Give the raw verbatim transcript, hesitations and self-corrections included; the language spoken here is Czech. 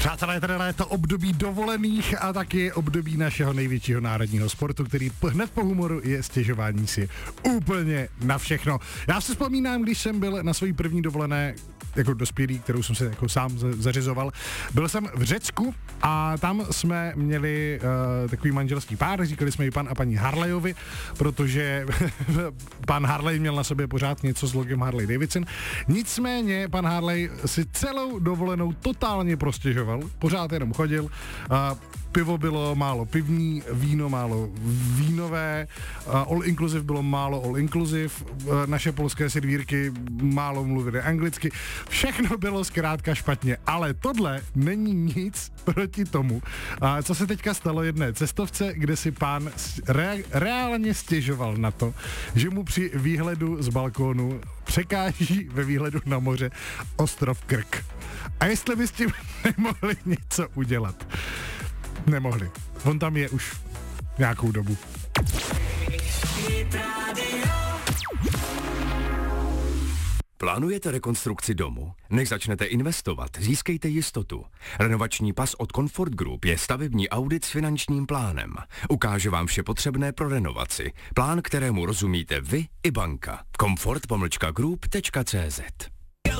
Přátelé, tady je to období dovolených a taky období našeho největšího národního sportu, který hned po humoru je stěžování si úplně na všechno. Já si vzpomínám, když jsem byl na své první dovolené jako dospělý, kterou jsem se jako sám zařizoval. Byl jsem v Řecku a tam jsme měli uh, takový manželský pár, říkali jsme i pan a paní Harleyovi, protože pan Harley měl na sobě pořád něco s logem Harley Davidson. Nicméně pan Harley si celou dovolenou totálně prostěžoval, pořád jenom chodil. Uh, Pivo bylo málo pivní, víno málo vínové, all inclusive bylo málo all inclusive, naše polské servírky málo mluvily anglicky, všechno bylo zkrátka špatně, ale tohle není nic proti tomu, co se teďka stalo jedné cestovce, kde si pán re- reálně stěžoval na to, že mu při výhledu z balkónu překáží ve výhledu na moře ostrov Krk. A jestli by s tím nemohli něco udělat? Nemohli. On tam je už nějakou dobu. Plánujete rekonstrukci domu? Než začnete investovat, získejte jistotu. Renovační pas od Comfort Group je stavební audit s finančním plánem. Ukáže vám vše potřebné pro renovaci. Plán, kterému rozumíte vy i banka. comfort pomlčka group tečka cé zet